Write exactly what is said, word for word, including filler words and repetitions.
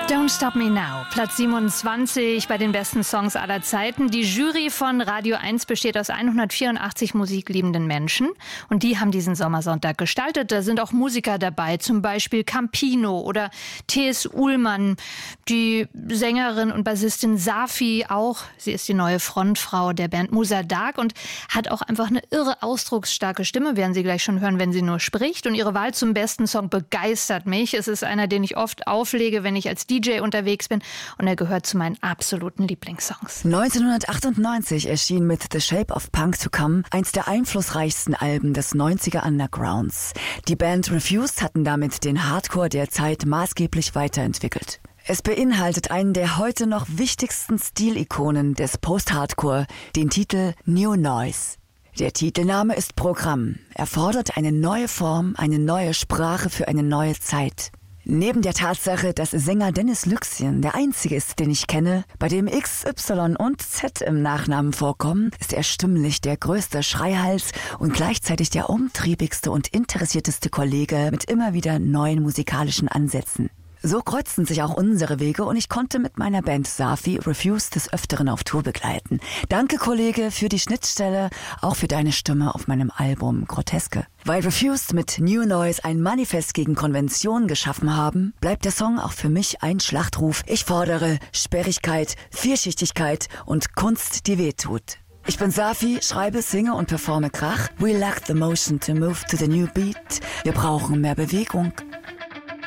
Don't Stop Me Now, Platz siebenundzwanzig bei den besten Songs aller Zeiten. Die Jury von Radio eins besteht aus hundertvierundachtzig musikliebenden Menschen und die haben diesen Sommersonntag gestaltet. Da sind auch Musiker dabei, zum Beispiel Campino oder T S. Uhlmann, die Sängerin und Bassistin Safi auch. Sie ist die neue Frontfrau der Band Musa Dark und hat auch einfach eine irre ausdrucksstarke Stimme, werden Sie gleich schon hören, wenn sie nur spricht. Und ihre Wahl zum besten Song begeistert mich. Es ist einer, den ich oft auflege, wenn ich als D J unterwegs bin, und er gehört zu meinen absoluten Lieblingssongs. neunzehnhundertachtundneunzig erschien mit The Shape of Punk to Come eins der einflussreichsten Alben des neunziger Undergrounds. Die Band Refused hatten damit den Hardcore der Zeit maßgeblich weiterentwickelt. Es beinhaltet einen der heute noch wichtigsten Stilikonen des Post-Hardcore, den Titel New Noise. Der Titelname ist Programm. Er fordert eine neue Form, eine neue Sprache für eine neue Zeit. Neben der Tatsache, dass Sänger Dennis Lyxzén der einzige ist, den ich kenne, bei dem X, Y und Z im Nachnamen vorkommen, ist er stimmlich der größte Schreihals und gleichzeitig der umtriebigste und interessierteste Kollege mit immer wieder neuen musikalischen Ansätzen. So kreuzten sich auch unsere Wege und ich konnte mit meiner Band Safi Refused des Öfteren auf Tour begleiten. Danke, Kollege, für die Schnittstelle, auch für deine Stimme auf meinem Album Groteske. Weil Refused mit New Noise ein Manifest gegen Konventionen geschaffen haben, bleibt der Song auch für mich ein Schlachtruf. Ich fordere Sperrigkeit, Vielschichtigkeit und Kunst, die wehtut. Ich bin Safi, schreibe, singe und performe Krach. We lack the motion to move to the new beat. Wir brauchen mehr Bewegung.